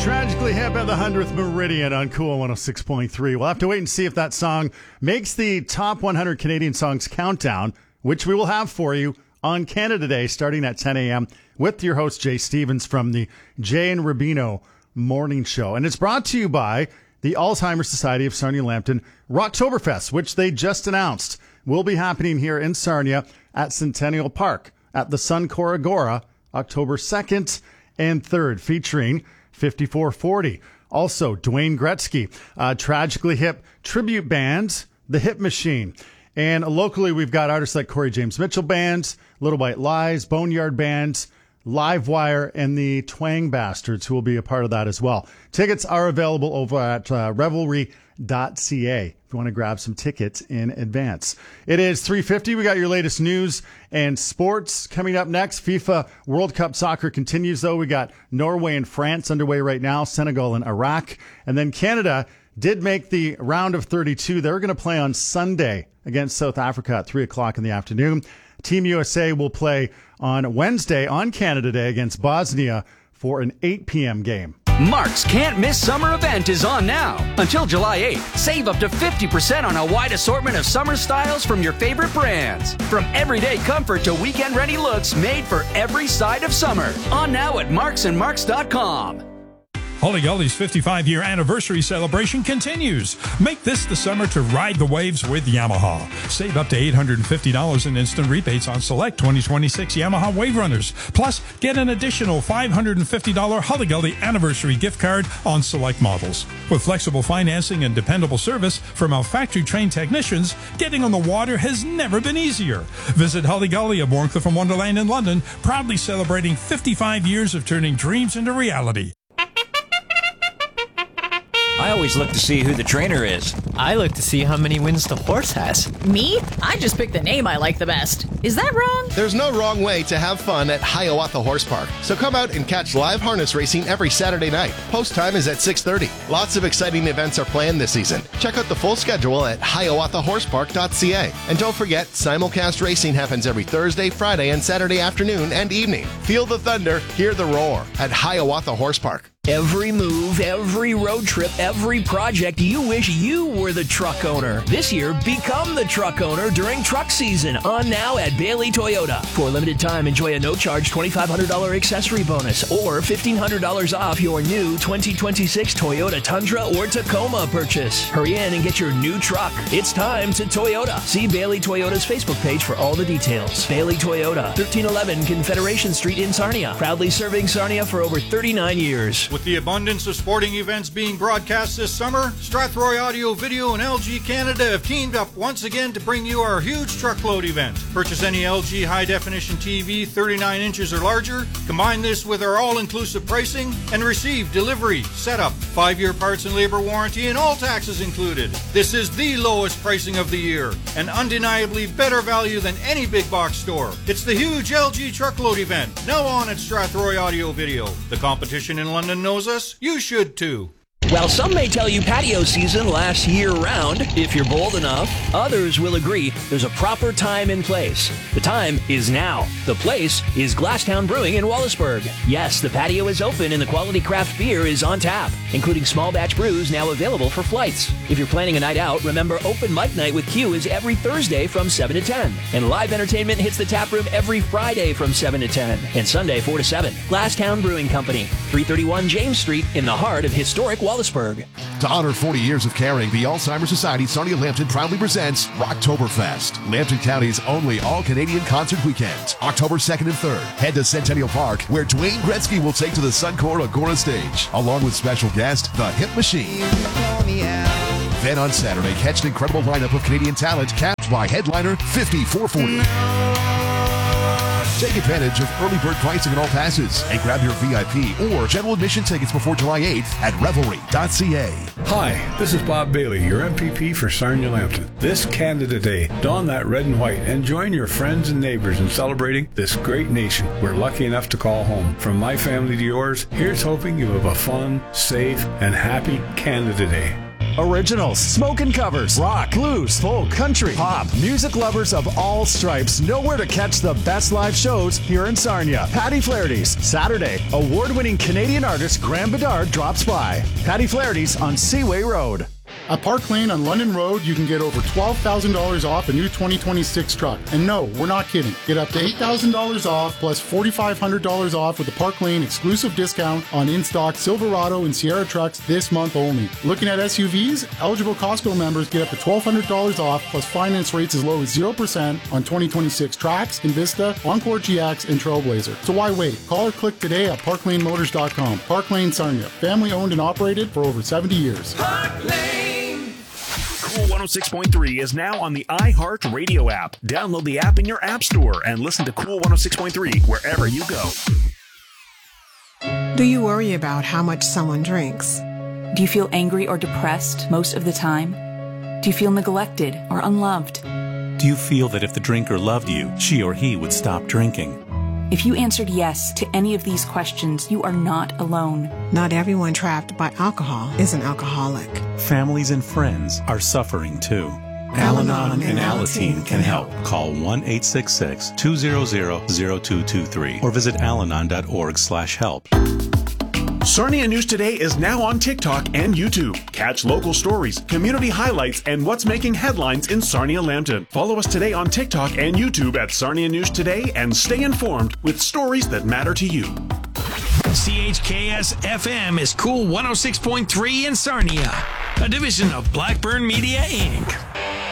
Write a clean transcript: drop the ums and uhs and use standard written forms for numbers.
Tragically Hip at the 100th Meridian on Cool 106.3. We'll have to wait and see if that song makes the top 100 Canadian songs countdown, which we will have for you on Canada Day starting at 10 a.m. with your host, Jay Stevens from the Jay and Rubino Morning Show. And it's brought to you by the Alzheimer's Society of Sarnia-Lambton Rocktoberfest, which they just announced will be happening here in Sarnia at Centennial Park at the Suncor Agora, October 2nd and 3rd, featuring 5440. Also, Dwayne Gretzky, Tragically Hip tribute band, The Hip Machine. And locally, we've got artists like Corey James Mitchell Band, Little White Lies, Boneyard Band, Livewire, and the Twang Bastards, who will be a part of that as well. Tickets are available over at revelry.ca if you want to grab some tickets in advance. It is 3:50. We got your latest news and sports coming up next. FIFA World Cup soccer continues, though. We got Norway and France underway right now, Senegal and Iraq. And then Canada did make the round of 32. They're going to play on Sunday against South Africa at 3 o'clock in the afternoon. Team USA will play on Wednesday on Canada Day against Bosnia for an 8 p.m. game. Mark's Can't Miss Summer event is on now. Until July 8th, save up to 50% on a wide assortment of summer styles from your favorite brands. From everyday comfort to weekend-ready looks made for every side of summer. On now at marksandmarks.com. Holly-Gully's 55-year anniversary celebration continues. Make this the summer to ride the waves with Yamaha. Save up to $850 in instant rebates on select 2026 Yamaha Wave Runners. Plus, get an additional $550 Holly-Gully anniversary gift card on select models. With flexible financing and dependable service from our factory-trained technicians, getting on the water has never been easier. Visit Holly-Gully at Warncliffe and Wonderland in London, proudly celebrating 55 years of turning dreams into reality. I always look to see who the trainer is. I look to see how many wins the horse has. Me? I just pick the name I like the best. Is that wrong? There's no wrong way to have fun at Hiawatha Horse Park. So come out and catch live harness racing every Saturday night. Post time is at 6:30. Lots of exciting events are planned this season. Check out the full schedule at hiawathahorsepark.ca. And don't forget, simulcast racing happens every Thursday, Friday, and Saturday afternoon and evening. Feel the thunder, hear the roar at Hiawatha Horse Park. Every move, every road trip, every project, you wish you were the truck owner. This year, become the truck owner during truck season. On now at Bailey Toyota. For a limited time, enjoy a no-charge $2,500 accessory bonus or $1,500 off your new 2026 Toyota Tundra or Tacoma purchase. Hurry in and get your new truck. It's time to Toyota. See Bailey Toyota's Facebook page for all the details. Bailey Toyota, 1311 Confederation Street in Sarnia. Proudly serving Sarnia for over 39 years. With the abundance of sporting events being broadcast this summer, Strathroy Audio Video and LG Canada have teamed up once again to bring you our huge truckload event. Purchase any LG high-definition TV 39 inches or larger, combine this with our all-inclusive pricing, and receive delivery, setup, 5-year parts and labor warranty, and all taxes included. This is the lowest pricing of the year, and undeniably better value than any big box store. It's the huge LG truckload event, now on at Strathroy Audio Video. The competition in London knows us, you should too. While some may tell you patio season lasts year-round, if you're bold enough, others will agree there's a proper time and place. The time is now. The place is Glasstown Brewing in Wallaceburg. Yes, the patio is open and the quality craft beer is on tap, including small batch brews now available for flights. If you're planning a night out, remember Open Mic Night with Q is every Thursday from 7 to 10. And live entertainment hits the tap room every Friday from 7 to 10. And Sunday 4 to 7. Glasstown Brewing Company, 331 James Street in the heart of historic Wallaceburg. To honor 40 years of caring, the Alzheimer's Society Sarnia-Lambton proudly presents Rocktoberfest, Lambton County's only all-Canadian concert weekend. October 2nd and 3rd, head to Centennial Park, where Dwayne Gretzky will take to the Suncor Agora stage, along with special guest, The Hip Machine. Then on Saturday, catch an incredible lineup of Canadian talent, capped by headliner 5440. Take advantage of early bird pricing on all passes and grab your VIP or general admission tickets before July 8th at revelry.ca. Hi, this is Bob Bailey, your MPP for Sarnia-Lambton. This Canada Day, don that red and white and join your friends and neighbors in celebrating this great nation we're lucky enough to call home. From my family to yours, here's hoping you have a fun, safe, and happy Canada Day. Originals, smokin' covers, rock, blues, folk, country, pop. Music lovers of all stripes know where to catch the best live shows here in Sarnia. Patty Flaherty's, Saturday. Award-winning Canadian artist Graham Bedard drops by. Patty Flaherty's on Seaway Road. At Park Lane on London Road, you can get over $12,000 off a new 2026 truck. And no, we're not kidding. Get up to $8,000 off plus $4,500 off with the Park Lane exclusive discount on in-stock Silverado and Sierra trucks this month only. Looking at SUVs? Eligible Costco members get up to $1,200 off plus finance rates as low as 0% on 2026 Trax, Invista, Encore GX, and Trailblazer. So why wait? Call or click today at parklanemotors.com. Park Lane Sarnia. Family owned and operated for over 70 years. Park Lane. Cool 106.3 is now on the iHeart Radio app. Download the app in your app store and listen to Cool 106.3 wherever you go. Do you worry about how much someone drinks? Do you feel angry or depressed most of the time? Do you feel neglected or unloved? Do you feel that if the drinker loved you, she or he would stop drinking? If you answered yes to any of these questions, you are not alone. Not everyone trapped by alcohol is an alcoholic. Families and friends are suffering too. Al-Anon and Alateen can help. Call 1-866-200-0223 or visit alanon.org/help. Sarnia News Today is now on TikTok and YouTube. Catch local stories, community highlights, and what's making headlines in Sarnia-Lambton. Follow us today on TikTok and YouTube at Sarnia News Today and stay informed with stories that matter to you. CHKS-FM is Cool 106.3 in Sarnia, a division of Blackburn Media, Inc.